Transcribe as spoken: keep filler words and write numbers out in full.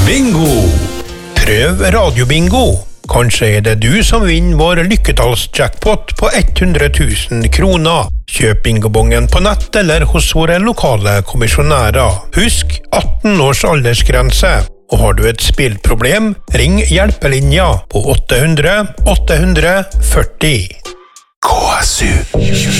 Bingo! Prøv radiobingo. Kanskje er det du som vinner vår lykketallsjackpot på hundre tusen kroner. Kjøp bingobongen på nett eller hos våre lokale kommisjonærer. Husk atten års aldersgrense. Og har du et spillproblem, ring hjelpelinja på åtte hundre åtte hundre førti. K S U